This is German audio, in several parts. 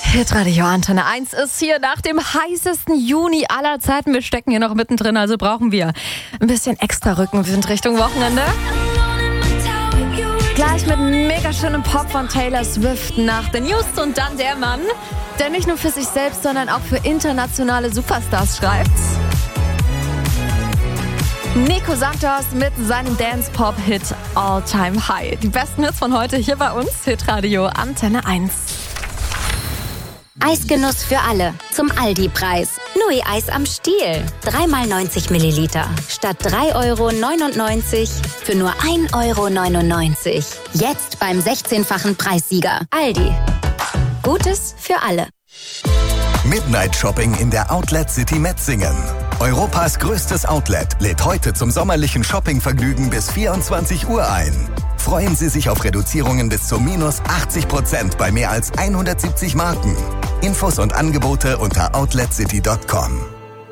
Hitradio Antenne 1 ist hier nach dem heißesten Juni aller Zeiten. Wir stecken hier noch mittendrin, also brauchen wir ein bisschen extra Rückenwind Richtung Wochenende. Gleich mit mega schönem Pop von Taylor Swift nach den News und dann der Mann, der nicht nur für sich selbst, sondern auch für internationale Superstars schreibt. Nico Santos mit seinem Dance-Pop-Hit All Time High. Die besten Hits von heute hier bei uns, Hitradio Antenne 1. Eisgenuss für alle. Zum Aldi-Preis. Nui-Eis am Stiel. 3x90 Milliliter. Statt 3,99 € für nur 1,99 €. Jetzt beim 16-fachen Preissieger. Aldi. Gutes für alle. Midnight Shopping in der Outlet City Metzingen. Europas größtes Outlet lädt heute zum sommerlichen Shoppingvergnügen bis 24 Uhr ein. Freuen Sie sich auf Reduzierungen bis zu minus 80% bei mehr als 170 Marken. Infos und Angebote unter outletcity.com.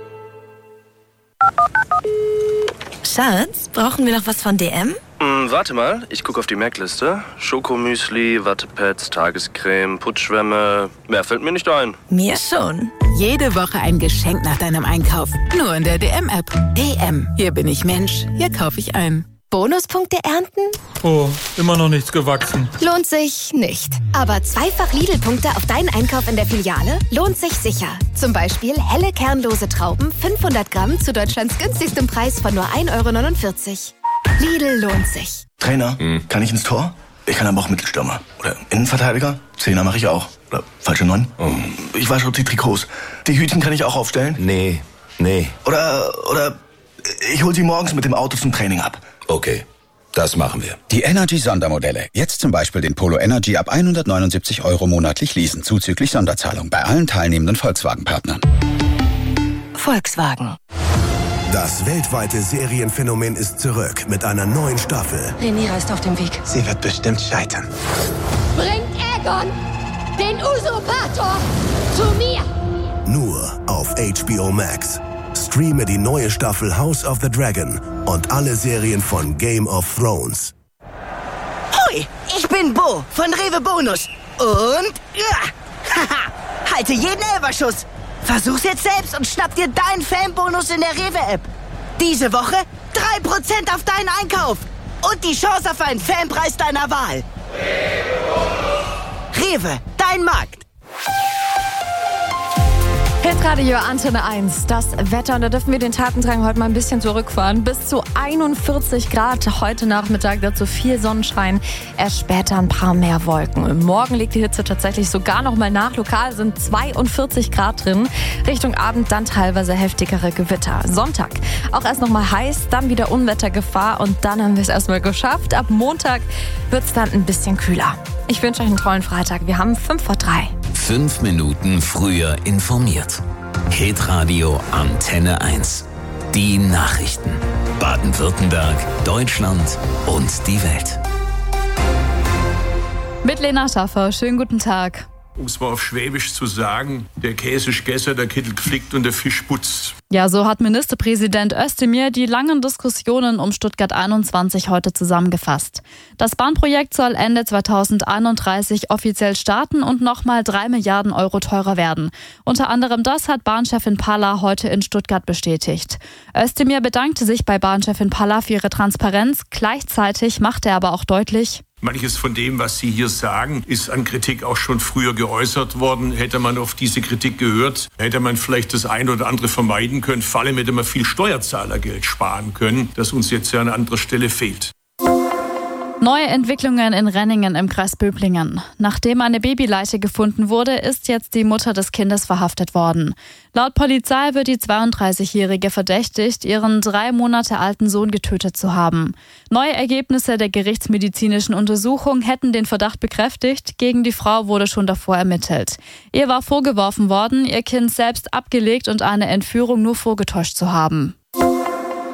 Schatz, brauchen wir noch was von DM? Warte mal, ich gucke auf die Merkliste. Schokomüsli, Wattepads, Tagescreme, Putzschwämme. Mehr fällt mir nicht ein. Mir schon. Jede Woche ein Geschenk nach deinem Einkauf. Nur in der DM-App. DM. Hier bin ich Mensch. Hier kaufe ich ein. Bonuspunkte ernten? Oh, immer noch nichts gewachsen. Lohnt sich nicht. Aber zweifach Lidl-Punkte auf deinen Einkauf in der Filiale lohnt sich sicher. Zum Beispiel helle kernlose Trauben, 500 Gramm zu Deutschlands günstigstem Preis von nur 1,49 €. Lidl lohnt sich. Trainer, kann ich ins Tor? Ich kann aber auch Mittelstürmer. Oder Innenverteidiger? Zehner mache ich auch. Oder falsche 9? Ich wasche die Trikots. Die Hütchen kann ich auch aufstellen? Nee. Oder ich hol sie morgens mit dem Auto zum Training ab. Okay, das machen wir. Die Energy-Sondermodelle. Jetzt zum Beispiel den Polo Energy ab 179 € monatlich leasen, zuzüglich Sonderzahlung bei allen teilnehmenden Volkswagen-Partnern. Volkswagen. Das weltweite Serienphänomen ist zurück mit einer neuen Staffel. Rhaenyra ist auf dem Weg. Sie wird bestimmt scheitern. Bringt Aegon, den Usurpator, zu mir! Nur auf HBO Max. Streame die neue Staffel House of the Dragon und alle Serien von Game of Thrones. Hoi, ich bin Bo von Rewe Bonus. Und halte jeden Elferschuss. Versuch's jetzt selbst und schnapp dir deinen Fanbonus in der Rewe-App. Diese Woche 3% auf deinen Einkauf und die Chance auf einen Fanpreis deiner Wahl. Rewe, dein Markt. Hitradio Antenne 1, das Wetter. Und da dürfen wir den Tatendrang heute mal ein bisschen zurückfahren. Bis zu 41 Grad heute Nachmittag, dazu viel Sonnenschein, erst später ein paar mehr Wolken. Morgen liegt die Hitze tatsächlich sogar noch mal nach. Lokal sind 42 Grad drin. Richtung Abend dann teilweise heftigere Gewitter. Sonntag auch erst noch mal heiß, dann wieder Unwettergefahr und dann haben wir es erstmal geschafft. Ab Montag wird es dann ein bisschen kühler. Ich wünsche euch einen tollen Freitag. Wir haben 5:03. 5 Minuten früher informiert. Hitradio Antenne 1. Die Nachrichten. Baden-Württemberg, Deutschland und die Welt. Mit Lena Schaffer. Schönen guten Tag. Um es mal auf Schwäbisch zu sagen, der Käse ist gegessen, der Kittel geflickt und der Fisch putzt. Ja, so hat Ministerpräsident Özdemir die langen Diskussionen um Stuttgart 21 heute zusammengefasst. Das Bahnprojekt soll Ende 2031 offiziell starten und nochmal 3 Milliarden € teurer werden. Unter anderem das hat Bahnchefin Palla heute in Stuttgart bestätigt. Özdemir bedankte sich bei Bahnchefin Palla für ihre Transparenz. Gleichzeitig machte er aber auch deutlich: Manches von dem, was Sie hier sagen, ist an Kritik auch schon früher geäußert worden. Hätte man auf diese Kritik gehört, hätte man vielleicht das eine oder andere vermeiden können. Vor allem hätte man viel Steuerzahlergeld sparen können, das uns jetzt ja an anderer Stelle fehlt. Neue Entwicklungen in Renningen im Kreis Böblingen. Nachdem eine Babyleiche gefunden wurde, ist jetzt die Mutter des Kindes verhaftet worden. Laut Polizei wird die 32-Jährige verdächtigt, ihren 3 Monate alten Sohn getötet zu haben. Neue Ergebnisse der gerichtsmedizinischen Untersuchung hätten den Verdacht bekräftigt. Gegen die Frau wurde schon davor ermittelt. Ihr war vorgeworfen worden, ihr Kind selbst abgelegt und eine Entführung nur vorgetäuscht zu haben.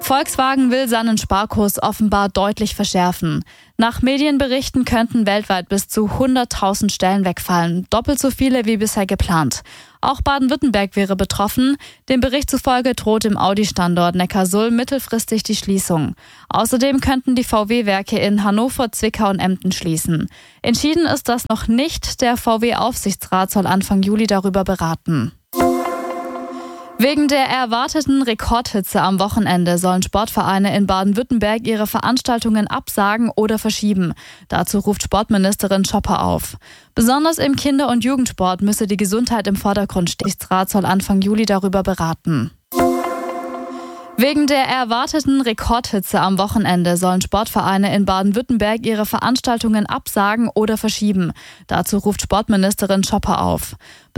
Volkswagen will seinen Sparkurs offenbar deutlich verschärfen. Nach Medienberichten könnten weltweit bis zu 100.000 Stellen wegfallen, doppelt so viele wie bisher geplant. Auch Baden-Württemberg wäre betroffen. Dem Bericht zufolge droht im Audi-Standort Neckarsulm mittelfristig die Schließung. Außerdem könnten die VW-Werke in Hannover, Zwickau und Emden schließen. Entschieden ist das noch nicht. Der VW-Aufsichtsrat soll Anfang Juli darüber beraten. Wegen der erwarteten Rekordhitze am Wochenende sollen Sportvereine in Baden-Württemberg ihre Veranstaltungen absagen oder verschieben. Dazu ruft Sportministerin Schopper auf. Besonders im Kinder- und Jugendsport müsse die Gesundheit im Vordergrund stehen. Der Rat soll Anfang Juli darüber beraten. Wegen der erwarteten Rekordhitze am Wochenende sollen Sportvereine in Baden-Württemberg ihre Veranstaltungen absagen oder verschieben. Dazu ruft Sportministerin Schopper auf.